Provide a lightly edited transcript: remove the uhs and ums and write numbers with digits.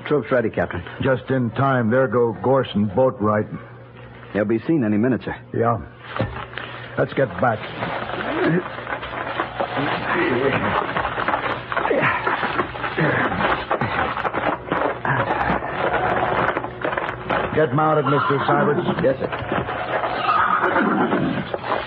troops ready, Captain. Just in time. There go Gorse and Boatwright. They'll be seen any minute, sir. Yeah. Let's get back. Get mounted, Mr. Syverts. Yes, sir.